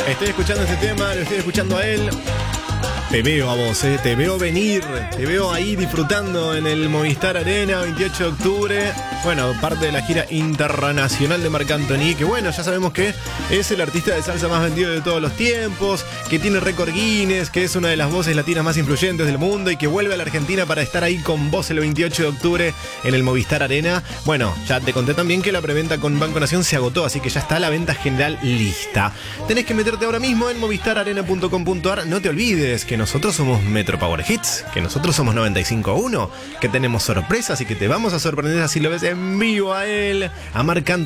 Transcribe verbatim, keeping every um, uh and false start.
Estoy escuchando este tema, lo estoy escuchando a él. Te veo a vos, eh, te veo venir, te veo ahí disfrutando en el Movistar Arena, veintiocho de octubre. Bueno, parte de la gira internacional de Marc Anthony, que bueno, ya sabemos que es el artista de salsa más vendido de todos los tiempos, que tiene récord Guinness, que es una de las voces latinas más influyentes del mundo y que vuelve a la Argentina para estar ahí con vos el veintiocho de octubre en el Movistar Arena. Bueno, ya te conté también que la preventa con Banco Nación se agotó, así que ya está la venta general lista. Tenés que meterte ahora mismo en movistar arena punto com punto ar. No te olvides que nosotros somos Metro Power Hits, que nosotros somos noventa y cinco punto uno, que tenemos sorpresas y que te vamos a sorprender así lo ves en vivo a él, a Marc Anthony.